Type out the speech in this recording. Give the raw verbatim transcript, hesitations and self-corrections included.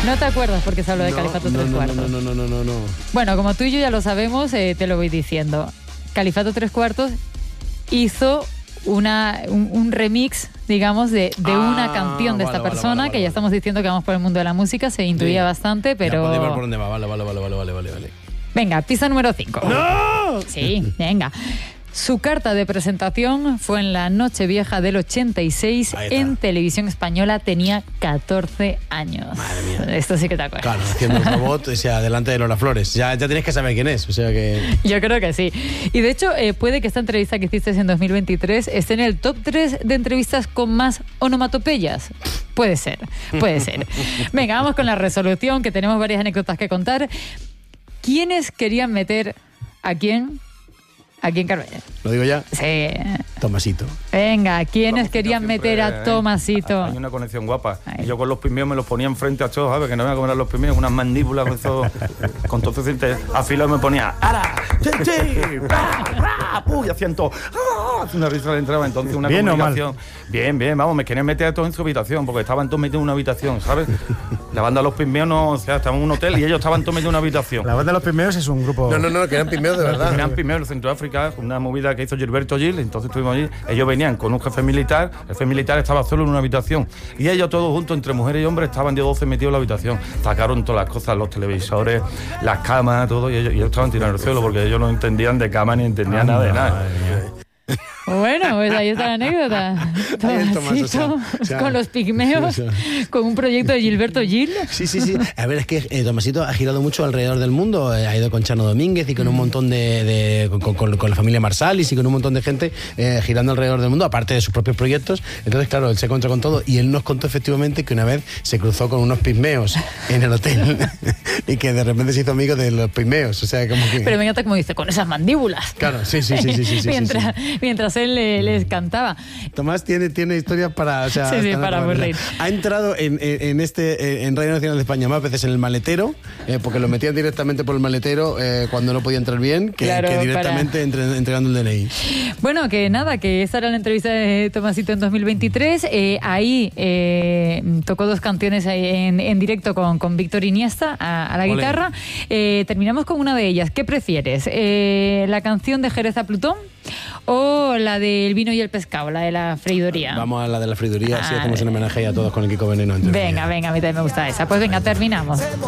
No te acuerdas porque se habló de No, Califato no, Tres no, Cuartos. no, no, no, no, no, no. Bueno, como tú y yo ya lo sabemos, eh, te lo voy diciendo. Califato Tres Cuartos hizo una, un, un remix, digamos, de, de Ah, una canción de vale, esta vale, persona, vale, vale, que ya vale. estamos diciendo que vamos por el mundo de la música, se intuía Sí. bastante, pero... Ya podéis ver por dónde va. Vale, vale, vale, vale, vale, vale, vale. Venga, pista número cinco. ¡No! Sí, venga. Su carta de presentación fue en la Nochevieja del ochenta y seis Ahí está. en Televisión Española, tenía catorce años. Madre mía. Esto sí que te acuerdas. Claro, haciendo el robot, o sea, delante de Lola Flores. Ya, ya tienes que saber quién es, o sea que... Yo creo que sí. Y de hecho, eh, puede que esta entrevista que hiciste en dos mil veintitrés esté en el top tres de entrevistas con más onomatopeyas. Puede ser, puede ser. Venga, vamos con la resolución, que tenemos varias anécdotas que contar. ¿Quiénes querían meter a quién? ¿A quién, Carmen? ¿Lo digo ya? Sí. Tomasito. Venga, ¿quiénes La querían música meter siempre, a ¿eh? Tomasito? Hay una conexión guapa. Ay. Y yo con los pigmeos me los ponía enfrente a todos, ¿sabes? Que no me iban a comer los pigmeos, unas mandíbulas con eso, con todo ese diente afilado me ponía ¡ara! ¡Chi, chi! ¡Pra, pra! ¡Pu! Y hacían todo. ¡Ah! Una risa le entraba. Entonces una ¿Bien o mal? comunicación. Bien, bien, vamos, me querían meter a todos en su habitación, porque estaban todos metidos en una habitación, ¿sabes? La banda de los pigmeos no, o sea, estaban en un hotel y ellos estaban todos metidos en una habitación. La banda de los primeros es un grupo... No, no, no, que eran pigmeos de verdad. Eran pigmeos en Centro de África, una movida que hizo Gilberto Gil, entonces estuvimos allí, ellos venían con un jefe militar, el jefe militar estaba solo en una habitación, y ellos todos juntos, entre mujeres y hombres, estaban de doce metidos en la habitación, sacaron todas las cosas, los televisores, las camas, todo, y ellos, y ellos estaban tirando el suelo, porque ellos no entendían de cama ni entendían nada de nada. Bueno, pues ahí está la anécdota. Ahí el Tomás, o sea, Tomasito, o sea, con los pigmeos, sí, o sea. con un proyecto de Gilberto Gil. Sí, sí, sí. A ver, es que eh, Tomasito ha girado mucho alrededor del mundo. Eh, ha ido con Chano Domínguez y con un montón de... de con, con- con la familia Marsalis y con un montón de gente eh, girando alrededor del mundo, aparte de sus propios proyectos. Entonces, claro, él se encontró con todo y él nos contó efectivamente que una vez se cruzó con unos pigmeos en el hotel y que de repente se hizo amigo de los pigmeos. O sea, como que... Pero me encanta como dice, con esas mandíbulas. Claro, sí, sí, sí, sí, sí, sí, mientras, sí. mientras él le- les cantaba. Tomás tiene, tiene historias para... O sea, Sí, sí, están para acabadas. aburrir. Ha entrado en, en, en este en Radio Nacional de España más veces en el maletero, eh, porque lo metían directamente por el maletero eh, cuando no podía entrar bien, que, Claro, que directamente entre- entregando el D N I. Bueno, que nada, que esa era la entrevista de Tomasito en dos mil veintitrés. Eh, ahí eh, tocó dos canciones ahí en, en directo con, con Víctor Iniesta a, a la Ole. guitarra. Eh, terminamos con una de ellas. ¿Qué prefieres? Eh, ¿La canción de Jerez a Plutón o la del vino y el pescado, la de la freidoría? Vamos a la de la friduría, así Ah, hacemos un homenaje a todos con el Kiko Veneno. entre Venga, venga, a mí también me gusta esa. Pues venga, terminamos.